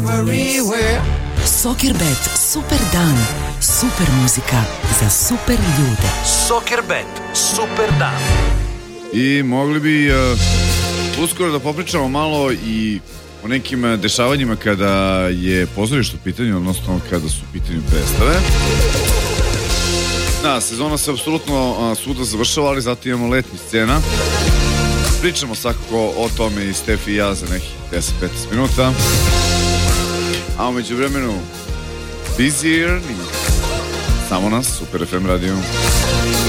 Soccerbet, super dan, super muzika za super ljude. Soccerbet, super dan. I mogli bi uskoro da popričamo malo i o nekim dešavanjima kada je pozorište u pitanju, odnosno kada su u pitanju predstave. Da, sezona se apsolutno svuda završava, ali zato imamo letnji scena. Pričamo svakako o tome i Stefi i ja za nekih 10-15 minuta. A umeđu vremenu Busy Earning. Samo nas, Super FM radio.